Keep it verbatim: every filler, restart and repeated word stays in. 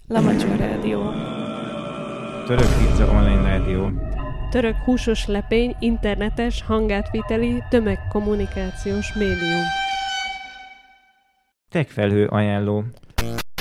Lamacska Rádió. Török pizza online rádió. Török húsos lepény internetes hangátviteli tömegkommunikációs médium. Tech felhő ajánló.